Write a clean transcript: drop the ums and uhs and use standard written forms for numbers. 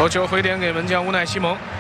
头球回点给门将乌奈西蒙。